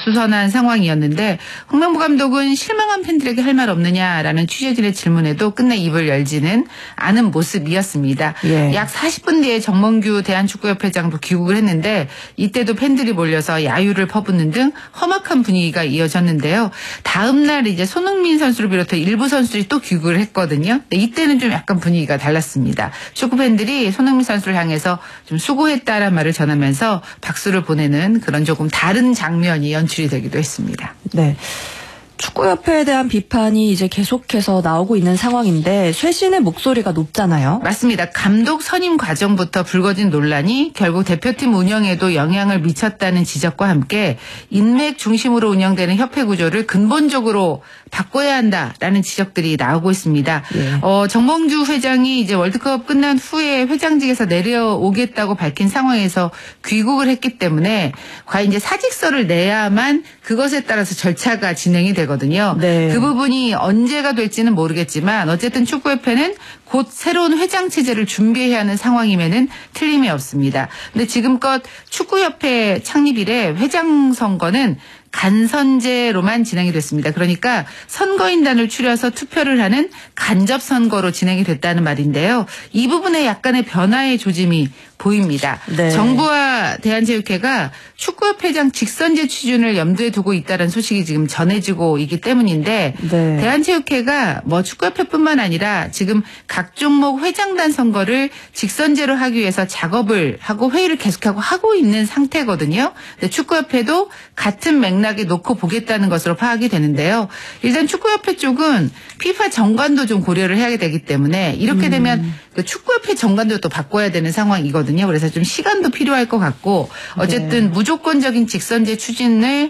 어수선한 상황이었는데 홍명보 감독은 실망한 팬들에게 할 말 없느냐라는 취재진의 질문에도 끝내 입을 열지는 않은 모습이었습니다. 예. 약 40분 뒤에 정몽규 대한축구협회장도 귀국을 했는데 이때도 팬들이 몰려서 야유를 퍼붓는 등 험악한 분위기가 이어졌는데요. 다음 날 이제 손흥민 선수를 비롯해 일부 선수들이 또 귀국을 했거든요. 이때는 좀 약간 분위기가 달랐습니다. 축구 팬들이 손흥민 선수를 향해서 좀 수고했다라는 말을 전하면서 박수를 보내는 그런 조금 다른 장면이 연출이 되기도 했습니다. 네. 축구협회에 대한 비판이 이제 계속해서 나오고 있는 상황인데 쇄신의 목소리가 높잖아요. 맞습니다. 감독 선임 과정부터 불거진 논란이 결국 대표팀 운영에도 영향을 미쳤다는 지적과 함께 인맥 중심으로 운영되는 협회 구조를 근본적으로 바꿔야 한다라는 지적들이 나오고 있습니다. 예. 정몽주 회장이 이제 월드컵 끝난 후에 회장직에서 내려오겠다고 밝힌 상황에서 귀국을 했기 때문에 과연 이제 사직서를 내야만 그것에 따라서 절차가 진행이 되거든요. 네. 그 부분이 언제가 될지는 모르겠지만 어쨌든 축구협회는 곧 새로운 회장 체제를 준비해야 하는 상황임에는 틀림이 없습니다. 근데 지금껏 축구협회 창립 이래 회장 선거는 간선제로만 진행이 됐습니다. 그러니까 선거인단을 추려서 투표를 하는 간접 선거로 진행이 됐다는 말인데요. 이 부분에 약간의 변화의 조짐이 보입니다. 네. 정부와 대한체육회가 축구협회장 직선제 취준을 염두에 두고 있다는 소식이 지금 전해지고 있기 때문인데 네. 대한체육회가 뭐 축구협회뿐만 아니라 지금 각 종목 회장단 선거를 직선제로 하기 위해서 작업을 하고 회의를 계속하고 하고 있는 상태거든요. 근데 축구협회도 같은 맥락에 놓고 보겠다는 것으로 파악이 되는데요. 일단 축구협회 쪽은 피파 정관도 좀 고려를 해야 되기 때문에 이렇게 되면 그 축구협회 정관도 또 바꿔야 되는 상황이거든요. 그래서 좀 시간도 필요할 것 같고 어쨌든 네. 무조건적인 직선제 추진을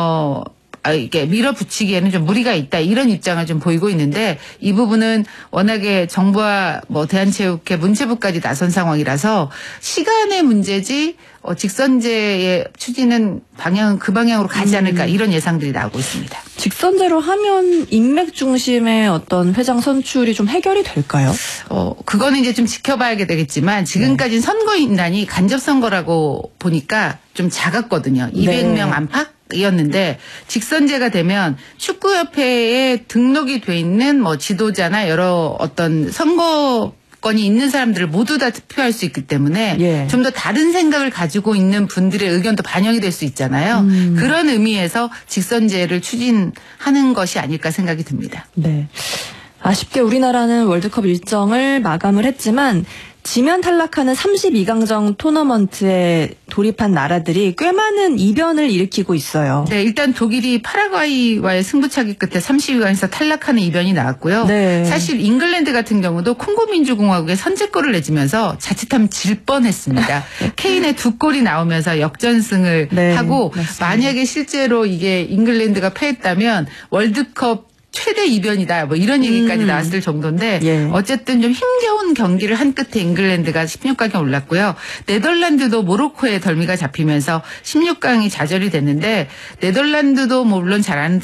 이게 밀어붙이기에는 좀 무리가 있다 이런 입장을 좀 보이고 있는데 이 부분은 워낙에 정부와 뭐 대한체육회 문체부까지 나선 상황이라서 시간의 문제지 직선제의 추진은 방향은 그 방향으로 가지 않을까 이런 예상들이 나오고 있습니다. 직선제로 하면 인맥 중심의 어떤 회장 선출이 좀 해결이 될까요? 그거는 이제 좀 지켜봐야 되겠지만 지금까지는 선거인단이 간접 선거라고 보니까 좀 작았거든요. 200명 안팎? 이었는데 직선제가 되면 축구협회에 등록이 돼 있는 뭐 지도자나 여러 어떤 선거권이 있는 사람들을 모두 다 투표할 수 있기 때문에 예. 좀 더 다른 생각을 가지고 있는 분들의 의견도 반영이 될 수 있잖아요. 그런 의미에서 직선제를 추진하는 것이 아닐까 생각이 듭니다. 네. 아쉽게 우리나라는 월드컵 일정을 마감을 했지만 지면 탈락하는 32강전 토너먼트에 돌입한 나라들이 꽤 많은 이변을 일으키고 있어요. 네, 일단 독일이 파라과이와의 승부차기 끝에 32강에서 탈락하는 이변이 나왔고요. 네. 사실 잉글랜드 같은 경우도 콩고민주공화국에 선제골을 내주면서 자칫하면 질 뻔했습니다. 케인의 2골이 나오면서 역전승을 네, 하고 맞습니다. 만약에 실제로 이게 잉글랜드가 패했다면 월드컵 최대 이변이다 뭐 이런 얘기까지 나왔을 정도인데 예. 어쨌든 좀 힘겨운 경기를 한 끝에 잉글랜드가 16강에 올랐고요. 네덜란드도 모로코에 덜미가 잡히면서 16강이 좌절이 됐는데 네덜란드도 뭐 물론 잘 아는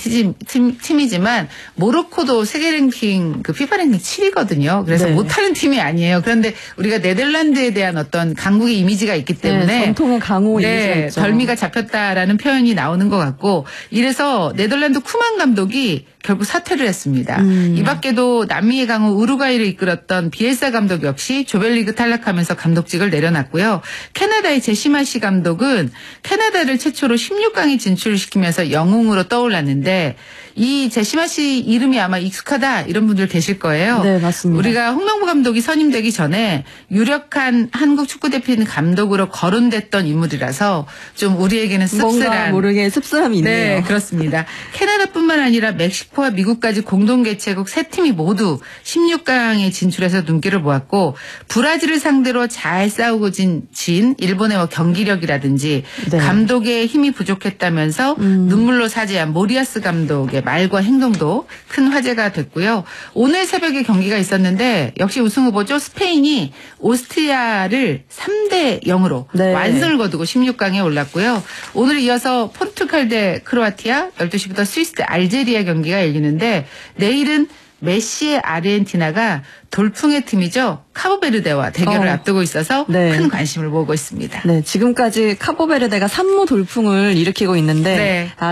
팀이지만 모로코도 세계 랭킹 그 피파 랭킹 7위거든요. 그래서 네. 못하는 팀이 아니에요. 그런데 우리가 네덜란드에 대한 어떤 강국의 이미지가 있기 때문에 네, 전통의 강호 이미지가 있죠. 덜미가 잡혔다라는 표현이 나오는 것 같고 이래서 네덜란드 쿠만 감독이 결국 사퇴를 했습니다. 이 밖에도 남미의 강호 우루과이를 이끌었던 비엘사 감독 역시 조별리그 탈락하면서 감독직을 내려놨고요. 캐나다의 제시마시 감독은 캐나다를 최초로 16강에 진출시키면서 영웅으로 떠올랐는데 이 제시마시 이름이 아마 익숙하다 이런 분들 계실 거예요. 네, 맞습니다. 우리가 홍명보 감독이 선임되기 전에 유력한 한국 축구대표팀 감독으로 거론됐던 인물이라서 좀 우리에게는 뭔가 씁쓸한 모르게 씁쓸함이 있네요. 네, 그렇습니다. 캐나다뿐만 아니라 멕시코와 미국까지 공동 개최국 세 팀이 모두 16강에 진출해서 눈길을 모았고 브라질을 상대로 잘 싸우고 진 일본의 뭐 경기력이라든지 네. 감독의 힘이 부족했다면서 눈물로 사죄한 모리아스 감독의 말과 행동도 큰 화제가 됐고요. 오늘 새벽에 경기가 있었는데 역시 우승 후보죠. 스페인이 오스트리아를 3대 0으로 네. 완승을 거두고 16강에 올랐고요. 오늘 이어서 포르투갈 대 크로아티아, 12시부터 스위스 대 알제리아 경기가 열리는데 내일은 메시의 아르헨티나가 돌풍의 팀이죠. 카보베르데와 대결을 앞두고 있어서 네. 큰 관심을 모으고 있습니다. 네, 지금까지 카보베르데가 산무 돌풍을 일으키고 있는데 네.